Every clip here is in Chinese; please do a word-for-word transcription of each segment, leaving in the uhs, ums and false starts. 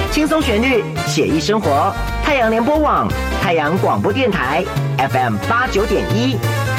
轻松旋律，写意生活。太阳联播网，太阳广播电台 F M 八九点一。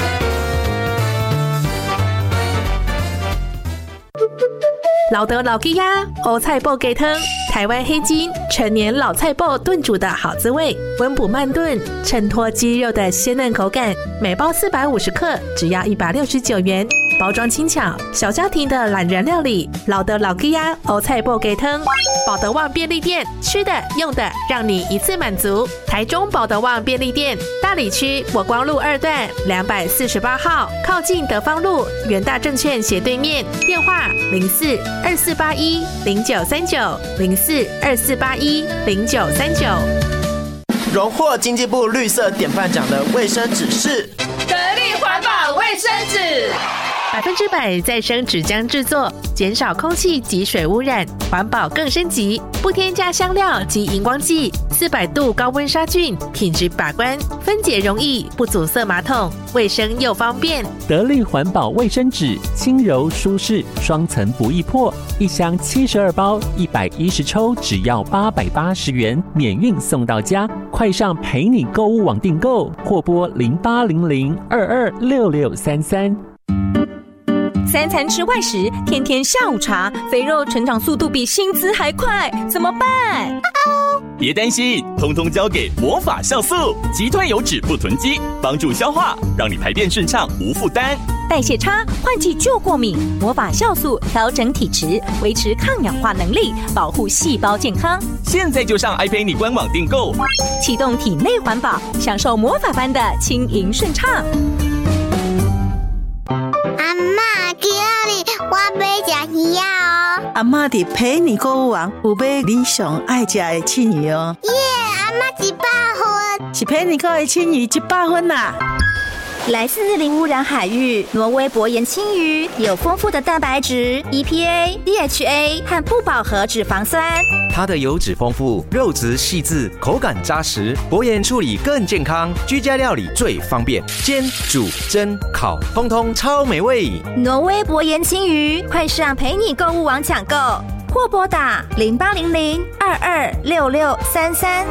老德老吉呀，欧菜脯鸡汤，台湾黑金陈年老菜脯炖煮的好滋味，温补慢炖，衬托鸡肉的鲜嫩口感。每包四百五十克，只要一百六十九元。包装轻巧，小家庭的懒人料理。老德老吉呀，欧菜脯鸡汤，保德旺便利店，吃的用的让你一次满足。台中保德旺便利店，大里区国光路二段两百四十八号，靠近德芳路元大证券斜对面。电话零四二四八一零九三九零四二四八一零九三九。 荣获经济部绿色典范奖的卫生纸是得力环保卫生纸。 百分之百再生纸浆制作，减少空气及水污染，环保更升级，不添加香料及荧光剂，四百度高温杀菌，品质把关，分解容易，不阻塞马桶，卫生又方便。 得力环保卫生纸，轻柔舒适，双层不易破，一箱七十二包，一百一十抽，只要八百八十元，免运送到家。快上陪你购物网订购，或拨零八零零二二六六三三。 三餐吃外食，天天下午茶，肥肉成长速度比薪资还快，怎么办？ 别担心，通通交给魔法酵素，集团油脂不囤积，帮助消化，让你排便顺畅无负担。 代谢差，换季就过敏，魔法酵素调整体质，维持抗氧化能力，保护细胞健康。 现在就上爱陪你官网订购， 启动体内环保，享受魔法般的轻盈顺畅。 阿嬷，今日我要吃鱼哦。 阿嬷伫陪你购物网有买你上爱吃的青鱼哦。 耶，阿嬷一百分， 是陪你购的青鱼一百分啦。 来自零污染海域，挪威薄盐青鱼有丰富的蛋白质、E P A、D H A 和不饱和脂肪酸。 它的油脂丰富，肉质细致，口感扎实，薄盐处理更健康，居家料理最方便，煎、煮、蒸、烤，通通超美味。 挪威薄盐青鱼，快上陪你购物网抢购，或拨打零八零零二二六六三三。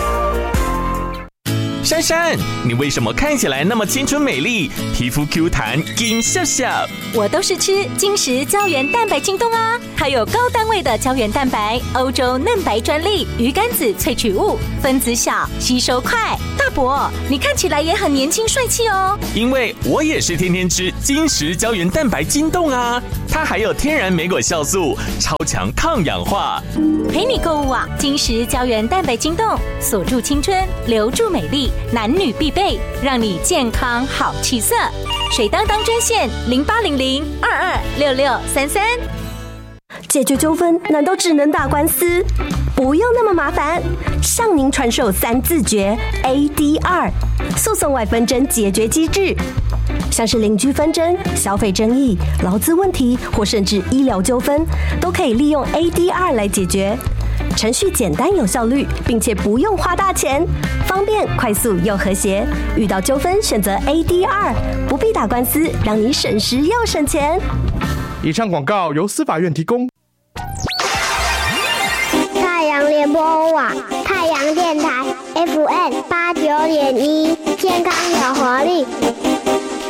珊珊，你为什么看起来那么青春美丽，皮肤 Q 弹，金笑笑？ 我都是吃金石胶原蛋白晶冻啊，它有高单位的胶原蛋白，欧洲嫩白专利，鱼肝子萃取物，分子小，吸收快。大伯，你看起来也很年轻帅气哦。 因为我也是天天吃金石胶原蛋白晶冻啊，它还有天然莓果酵素，超强抗氧化。 陪你购物网，金石胶原蛋白晶冻，锁住青春，留住美丽。男女必备，让你健康好气色。水当当专线零八零零二二六六三三。 解决纠纷难道只能打官司？不用那么麻烦，向您传授三字诀 A D R 诉讼外纷争解决机制，像是邻居纷争、消费争议、劳资问题或甚至医疗纠纷，都可以利用 A D R 来解决。程序简单有效率，并且不用花大钱，方便快速又和谐。遇到纠纷选择 A D R， 不必打官司，让你省时又省钱。 以上广告由司法院提供。 太阳联播网，太阳电台 F M 八九点一，健康有活力。